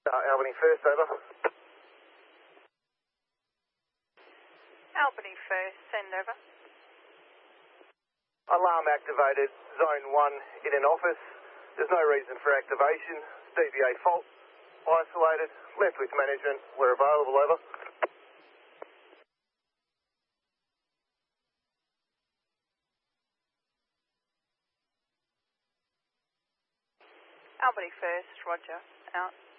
Albany first, over. Albany first, send over. Alarm activated, zone 1 in an office. There's no reason for activation. DVA fault, isolated, left with management. We're available, over. Albany first, roger, out.